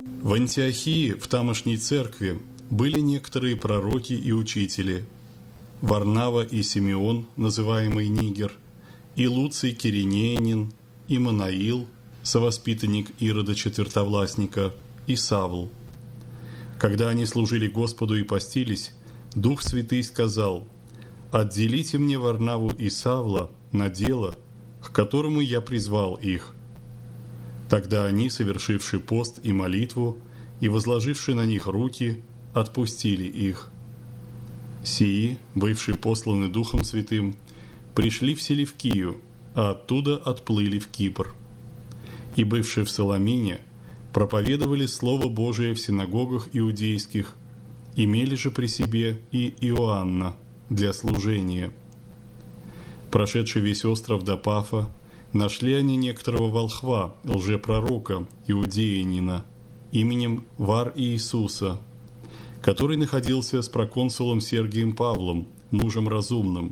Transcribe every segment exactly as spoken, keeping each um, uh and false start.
В Антиохии, в тамошней церкви, были некоторые пророки и учители: Варнава и Симеон, называемый Нигер, и Луций Киринеянин, и Манаил, совоспитанник Ирода Четвертовластника, и Савл. Когда они служили Господу и постились, Дух Святый сказал: «Отделите мне Варнаву и Савла на дело, к которому я призвал их». Тогда они, совершивши пост и молитву, и возложивши на них руки, отпустили их. Сии, бывшие посланы Духом Святым, пришли в Селевкию, а оттуда отплыли в Кипр. И, бывшие в Саламине, проповедовали Слово Божие в синагогах иудейских, имели же при себе и Иоанна для служения. Прошедший весь остров до Пафа, нашли они некоторого волхва, лжепророка, иудеянина, именем Вар-Иисуса, который находился с проконсулом Сергием Павлом, мужем разумным.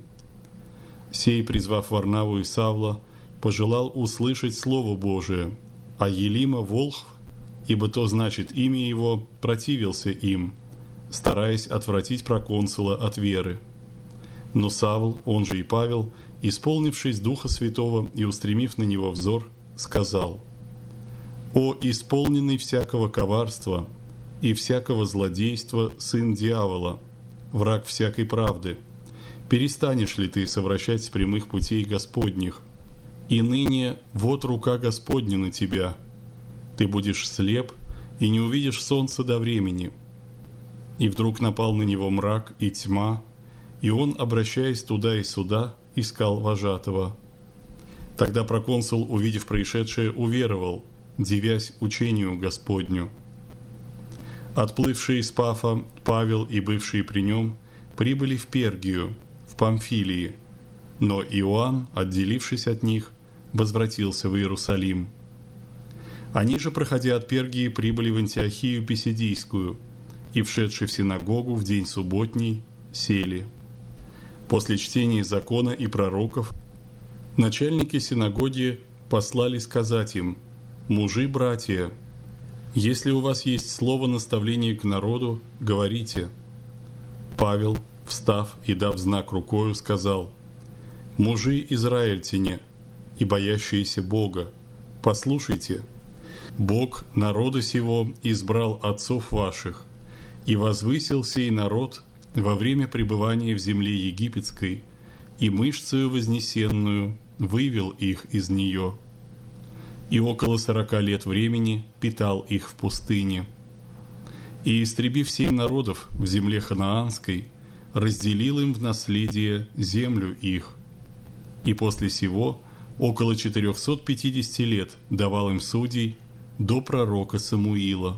Сей, призвав Варнаву и Савла, пожелал услышать Слово Божие, а Елима волхв, ибо то значит имя его, противился им, стараясь отвратить проконсула от веры. Но Савл, он же и Павел, исполнившись Духа Святого и устремив на него взор, сказал: «О исполненный всякого коварства и всякого злодейства сын дьявола, враг всякой правды, перестанешь ли ты совращать с прямых путей Господних? И ныне вот рука Господня на тебя. Ты будешь слеп и не увидишь солнца до времени». И вдруг напал на него мрак и тьма, и он, обращаясь туда и сюда, искал вожатого. Тогда проконсул, увидев происшедшее, уверовал, дивясь учению Господню. Отплывшие из Пафа Павел и бывшие при нем прибыли в Пергию, в Памфилии, но Иоанн, отделившись от них, возвратился в Иерусалим. Они же, проходя от Пергии, прибыли в Антиохию Писидийскую и, вшедши в синагогу в день субботний, сели. После чтения закона и пророков начальники синагоги послали сказать им: «Мужи-братья, если у вас есть слово наставления к народу, говорите». Павел, встав и дав знак рукою, сказал: «Мужи израильтяне и боящиеся Бога, послушайте, Бог народа сего избрал отцов ваших и возвысил сей народ во время пребывания в земле египетской, и мышцею вознесенную вывел их из нее. И около сорока лет времени питал их в пустыне. И, истребив семь народов в земле ханаанской, разделил им в наследие землю их. И после сего около четырехсот пятидесяти лет давал им судей до пророка Самуила.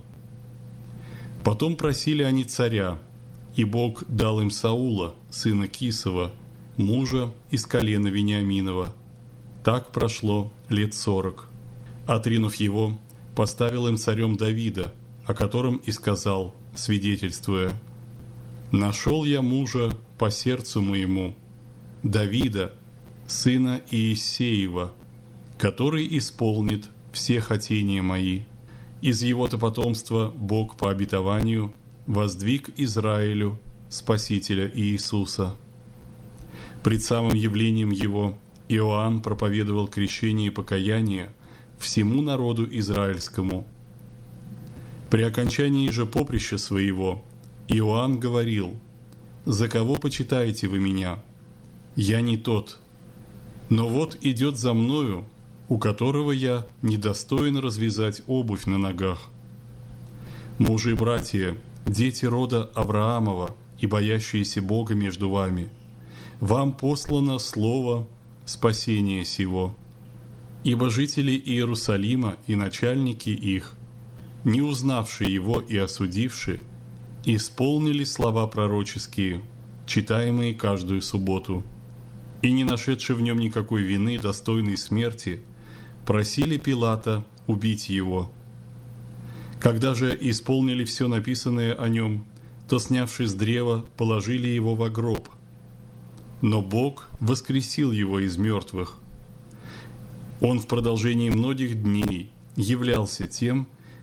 Потом просили они царя, и Бог дал им Саула, сына Кисова, мужа из колена Вениаминова. Так прошло лет сорок. Отринув его, поставил им царем Давида, о котором и сказал, свидетельствуя: «Нашел я мужа по сердцу моему, Давида, сына Иессеева, который исполнит все хотения мои. Из его-то потомства Бог по обетованию воздвиг Израилю Спасителя Иисуса». Пред самым явлением его Иоанн проповедовал крещение и покаяние всему народу израильскому. При окончании же поприща своего Иоанн говорил: «За кого почитаете вы меня? Я не тот. Но вот идет за мною, у которого я недостоин развязать обувь на ногах. Мужи и братья, дети рода Авраамова и боящиеся Бога между вами, вам послано слово спасения сего. Ибо жители Иерусалима и начальники их, не узнавшие его и осудившие, исполнили слова пророческие, читаемые каждую субботу, и, не нашедши в нем никакой вины, достойной смерти, просили Пилата убить его. Когда же исполнили все написанное о нем, то, снявши с древа, положили его во гроб. Но Бог воскресил его из мертвых. Он в продолжении многих дней являлся тем,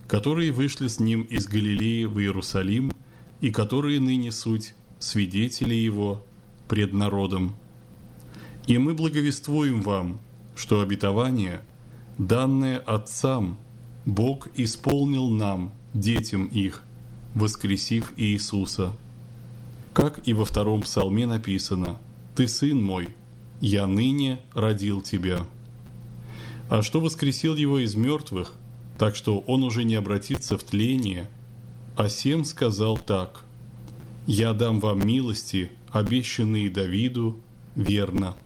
которые вышли с ним из Галилеи в Иерусалим, и которые ныне суть свидетели его пред народом. И мы благовествуем вам, что обетование, данное отцам, Бог исполнил нам, детям их, воскресив Иисуса. Как и во втором псалме написано: «Ты, сын мой, я ныне родил тебя». А что воскресил его из мертвых, так что он уже не обратится в тление, а сем сказал так: «Я дам вам милости, обещанные Давиду, верно».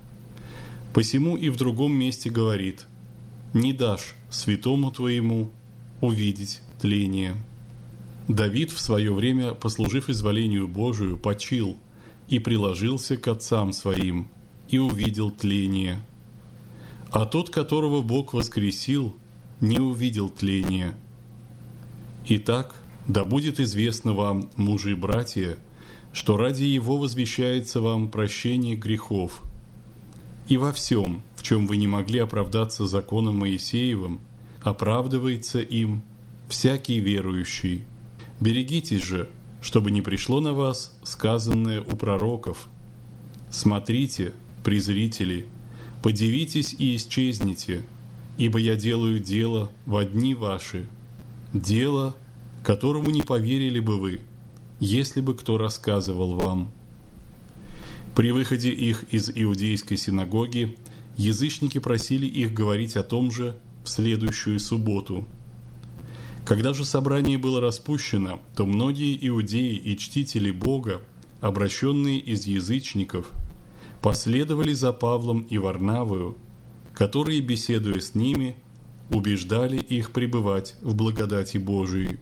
Посему и в другом месте говорит: «Не дашь святому твоему увидеть тление». Давид, в свое время, послужив изволению Божию, почил и приложился к отцам своим, и увидел тление. А тот, которого Бог воскресил, не увидел тления. Итак, да будет известно вам, мужи и братья, что ради Его возвещается вам прощение грехов. И во всем, в чем вы не могли оправдаться законом Моисеевым, оправдывается им всякий верующий. Берегитесь же, чтобы не пришло на вас сказанное у пророков. Смотрите, презрители, подивитесь и исчезните, ибо я делаю дело во дни ваши, дело, которому не поверили бы вы, если бы кто рассказывал вам. При выходе их из иудейской синагоги язычники просили их говорить о том же в следующую субботу. Когда же собрание было распущено, то многие иудеи и чтители Бога, обращенные из язычников, последовали за Павлом и Варнавою, которые, беседуя с ними, убеждали их пребывать в благодати Божией.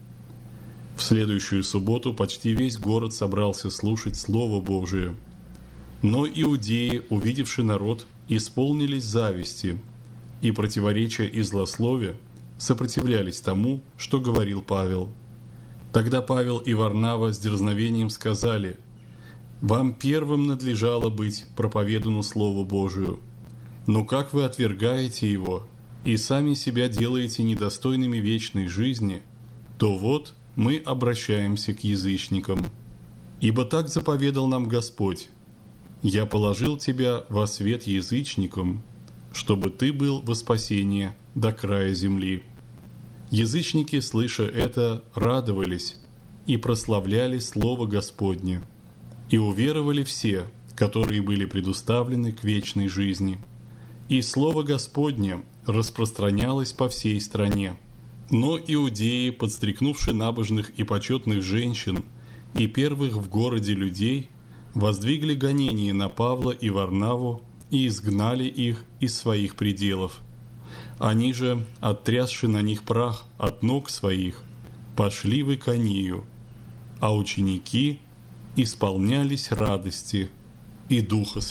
В следующую субботу почти весь город собрался слушать Слово Божие. Но иудеи, увидевши народ, исполнились зависти и, противоречия и злословия, сопротивлялись тому, что говорил Павел. Тогда Павел и Варнава с дерзновением сказали: «Вам первым надлежало быть проповедану Слову Божию, но как вы отвергаете его и сами себя делаете недостойными вечной жизни, то вот мы обращаемся к язычникам. Ибо так заповедал нам Господь: «Я положил тебя во свет язычникам, чтобы ты был во спасение до края земли». Язычники, слыша это, радовались и прославляли Слово Господне, и уверовали все, которые были предуставлены к вечной жизни. И Слово Господне распространялось по всей стране. Но иудеи, подстрекнувши набожных и почетных женщин и первых в городе людей, воздвигли гонение на Павла и Варнаву и изгнали их из своих пределов. Они же, оттрясши на них прах от ног своих, пошли в Иконию, а ученики исполнялись радости и Духа Святого.